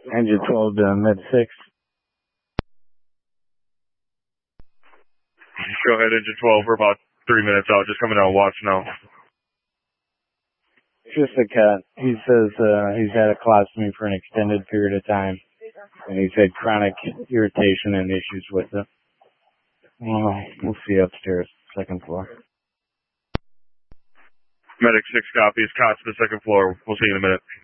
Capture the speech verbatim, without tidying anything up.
Engine twelve to med six. Go ahead, engine twelve. We're about three minutes out. Just coming out. Watch now. Just a cut. He says uh, he's had a colostomy for an extended period of time, and he's had chronic irritation and issues with it. Well, we'll see upstairs, second floor. Medic six copies. Cots to the second floor. We'll see you in a minute.